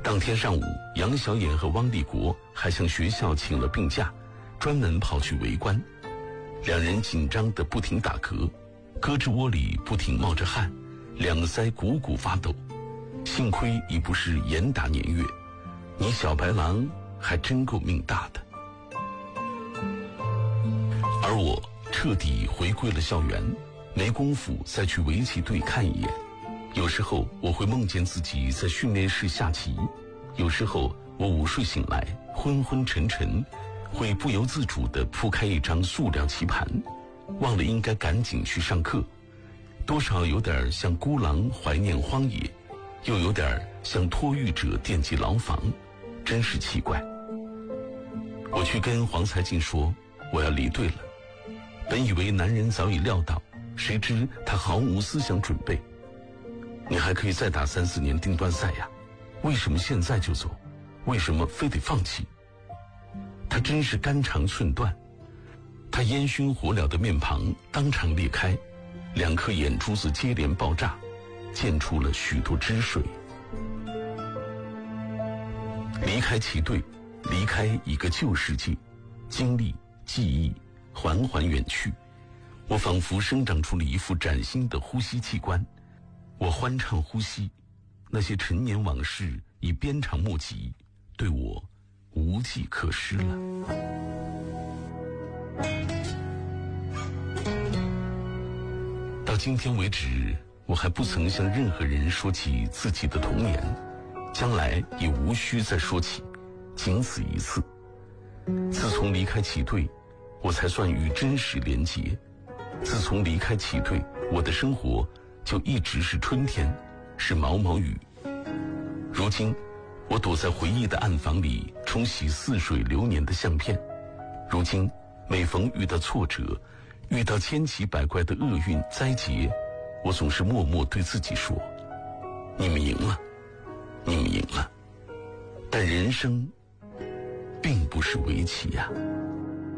当天上午，杨小眼和汪立国还向学校请了病假，专门跑去围观。两人紧张得不停打嗝，胳肢窝里不停冒着汗，两腮鼓鼓发抖。幸亏已不是严打年月，你小白狼还真够命大的。而我彻底回归了校园，没工夫再去围棋队看一眼。有时候我会梦见自己在训练室下棋，有时候我午睡醒来昏昏沉沉，会不由自主地铺开一张塑料棋盘，忘了应该赶紧去上课，多少有点像孤狼怀念荒野，又有点像托狱者惦记牢房，真是奇怪。我去跟黄才静说我要离队了，本以为男人早已料到，谁知他毫无思想准备。你还可以再打3、4年定段赛呀，为什么现在就走？为什么非得放弃？他真是肝肠寸断，他烟熏火燎的面庞当场裂开，2颗眼珠子接连爆炸，溅出了许多汁水。离开棋队，离开一个旧世界，经历记忆缓缓远去，我仿佛生长出了一副崭新的呼吸器官。我欢畅呼吸，那些陈年往事已鞭长莫及，对我无计可施了。到今天为止，我还不曾向任何人说起自己的童年，将来也无需再说起，仅此一次。自从离开棋队，我才算与真实连结。自从离开棋队，我的生活就一直是春天，是毛毛雨。如今我躲在回忆的暗房里冲洗似水流年的相片，如今每逢遇到挫折，遇到千奇百怪的厄运灾劫，我总是默默对自己说，你们赢了，你们赢了。但人生并不是围棋呀。